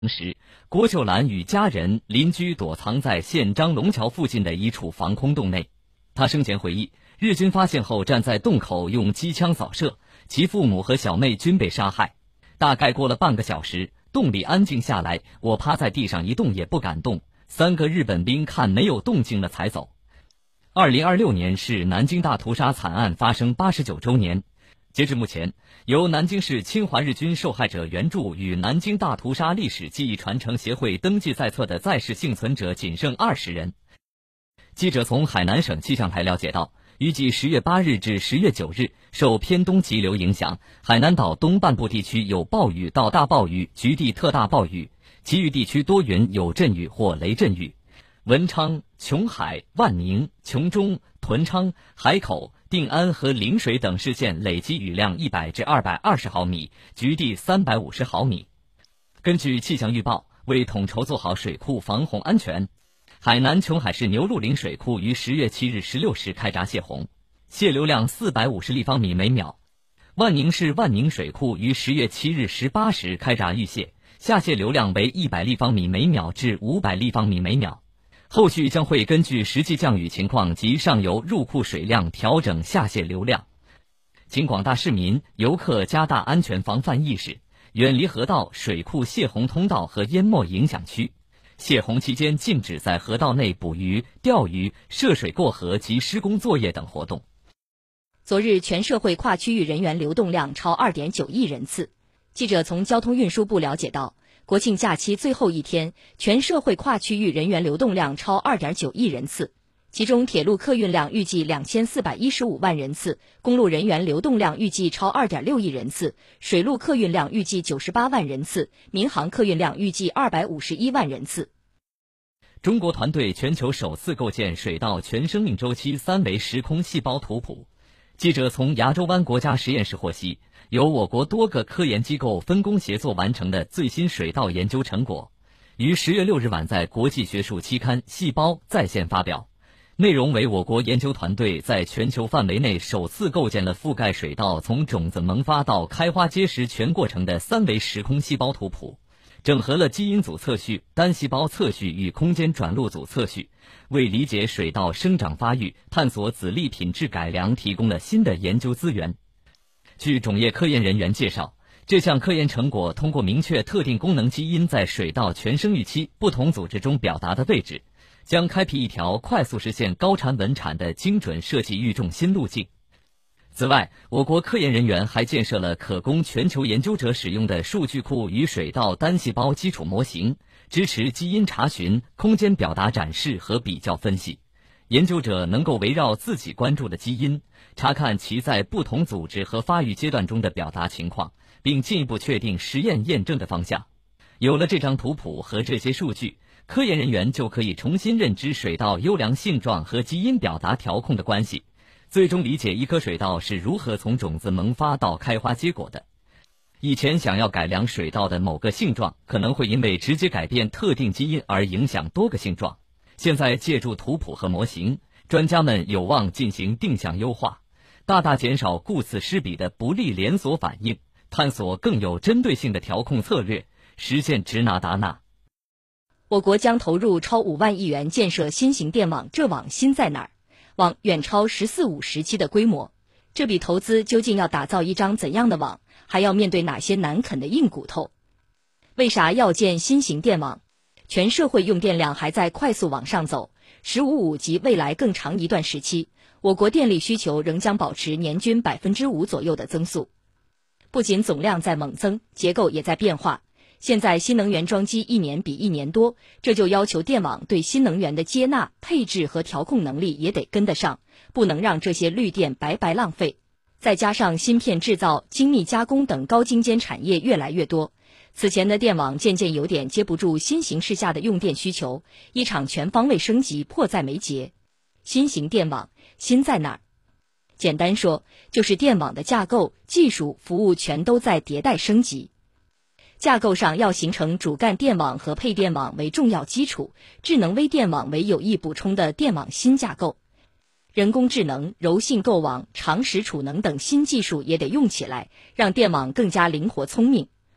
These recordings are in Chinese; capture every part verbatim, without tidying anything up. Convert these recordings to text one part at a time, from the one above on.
时，郭秀兰与家人邻居躲藏在县张龙桥附近的一处防空洞内。他生前回忆，日军发现后站在洞口用机枪扫射，其父母和小妹均被杀害。大概过了半个小时，洞里安静下来，我趴在地上一动也不敢动。三个日本兵看没有动静了才走。二零二六年是南京大屠杀惨案发生八十九周年。截至目前，由南京市侵华日军受害者援助与南京大屠杀历史记忆传承协会登记在册的在世幸存者仅剩二十人。记者从海南省气象台了解到，预计十月八日至十月九日，受偏东急流影响，海南岛东半部地区有暴雨到大暴雨，局地特大暴雨，其余地区多云有阵雨或雷阵雨。文昌、琼海、万宁、琼中、屯昌、海口、定安和陵水等市县累计雨量一百至二百二十毫米，局地三百五十毫米。根据气象预报，为统筹做好水库防洪安全，海南琼海市牛鹿岭水库于十月七日十六时开闸泄洪，泄流量四百五十立方米每秒。万宁市万宁水库于十月七日十八时开闸预泄，下泄流量为一百立方米每秒至五百立方米每秒。后续将会根据实际降雨情况及上游入库水量调整下泄流量。请广大市民、游客加大安全防范意识，远离河道、水库泄洪通道和淹没影响区。泄洪期间禁止在河道内捕鱼、钓鱼、涉水过河及施工作业等活动。 昨日全社会跨区域人员流动量超 二点九亿人次。记者从交通运输部了解到，国庆假期最后一天，全社会跨区域人员流动量超 二点九亿人次，其中铁路客运量预计两千四百一十五万人次，公路人员流动量预计超 二点六亿人次，水路客运量预计九十八万人次，民航客运量预计二百五十一万人次。 中国团队全球首次构建水稻全生命周期三维时空细胞图谱。记者从牙洲湾国家实验室获悉，由我国多个科研机构分工协作完成的最新水稻研究成果，于十月六日晚在国际学术期刊《细胞》在线发表。内容为我国研究团队在全球范围内首次构建了覆盖水稻从种子萌发到开花结实全过程的三维时空细胞图谱，整合了基因组测序、单细胞测序与空间转录组测序，为理解水稻生长发育、探索籽粒品质改良提供了新的研究资源。据种业科研人员介绍，这项科研成果通过明确特定功能基因在水稻全生育期不同组织中表达的位置，将开辟一条快速实现高产稳产的精准设计育种新路径。此外，我国科研人员还建设了可供全球研究者使用的数据库与水稻单细胞基础模型，支持基因查询、空间表达展示和比较分析。研究者能够围绕自己关注的基因，查看其在不同组织和发育阶段中的表达情况，并进一步确定实验验证的方向。有了这张图谱和这些数据，科研人员就可以重新认知水稻优良性状和基因表达调控的关系，最终理解一颗水稻是如何从种子萌发到开花结果的。以前想要改良水稻的某个性状，可能会因为直接改变特定基因而影响多个性状。现在借助图谱和模型，专家们有望进行定向优化，大大减少顾此失彼的不利连锁反应，探索更有针对性的调控策略，实现直拿达纳。 我国将投入超五万亿元建设新型电网，这网新在哪儿？网远超“十四五”时期的规模，这笔投资究竟要打造一张怎样的网？还要面对哪些难啃的硬骨头？为啥要建新型电网？全社会用电量还在快速往上走，“十五五”及未来更长一段时期，我国电力需求仍将保持年均百分之五左右的增速。不仅总量在猛增，结构也在变化。现在新能源装机一年比一年多，这就要求电网对新能源的接纳、配置和调控能力也得跟得上，不能让这些绿电白白浪费。再加上芯片制造、精密加工等高精尖产业越来越多，此前的电网渐渐有点接不住新形势下的用电需求，一场全方位升级迫在眉睫。新型电网新在哪儿？简单说，就是电网的架构、技术、服务全都在迭代升级。架构上要形成主干电网和配电网为重要基础，智能微电网为有益补充的电网新架构。人工智能、柔性构网、长时储能等新技术也得用起来，让电网更加灵活聪明。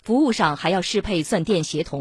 服务上还要适配算电协同。